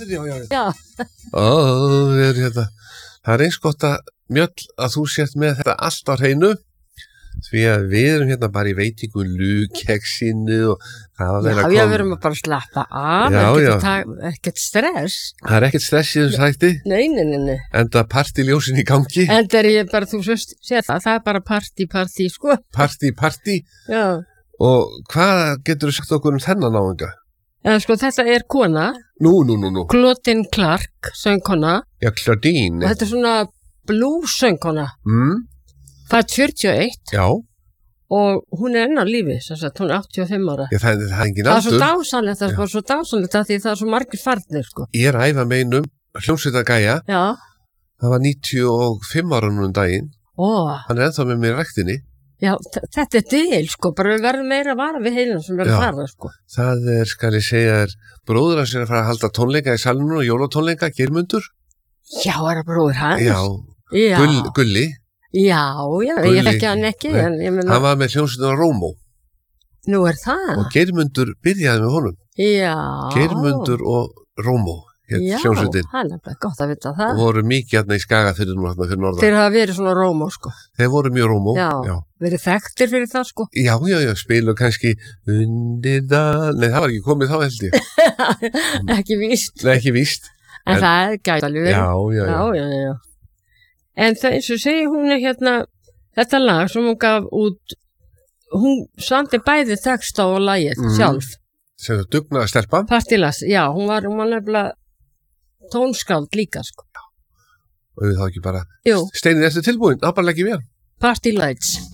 já. Já. Það eins gott að Mjöll að þú sért með þetta allt á hreinu því að við erum hérna bara í veitingu lúkeksinu og það var verið að koma. Já, við erum að bara slappa af, ekkert stress. Það ekkert stress í þessum þætti? Nei. Enda partyljósin í gangi? Enda ég bara, þú sér það er bara partí, sko. Partí? Já. Og hvað getur þú sagt okkur þennan áhenga? Ja, sko, þetta kona. Nú. Claudine Clark, söngkona. Já, Claudine. Og þetta svona blues söngkona. Það 41. Já. Og hún enn á lífi, sagt, hún 85 ára. Já, það engin aldur. Það svo dásanlegt, að því það svo margir farnir, sko. Ég æfa með einum hljómsveitargæja. Já. Það var 95 ára núna daginn. Hann ennþá með mér í ræktinni. Já, þetta til, sko, bara við verðum meira að vara við heilum sem verður að fara, sko. Það skal ég segja, bróður hans að fara að halda tónleika í salinu og jólatónleika, Geirmundur. Já, það bróður hans. Já. Gulli. Já, ég þekki hann ekki. Hann var með hljómsveitina Rómó. Nú það. Og Geirmundur byrjaði með honum. Já. Geirmundur og Rómó. Já, það gott að vita það. Og voru mikið hérna í Skagafirði nú hérna fyrir norðan. Þeir hafa verið svona Rómó, sko. Þeir voru mjög Rómó. Já. Verið þekktir fyrir það, sko. Já, spilu kannski undir það. Nei, það var ekki komið þá held ég. Ekki víst. Nei, ekki víst. En það gæti alveg verið. Já. En það eins og segi hún hérna, þetta lag sem hún gaf út, hún samti bæði texta og lagið sjálf. Sem það dugnaði stelpa? Partilas, já, hún var nefnilega tónskáld líka, sko. Og við þá ekki bara, Steinir, ertu tilbúin? Bara leggjum við. Party Lights.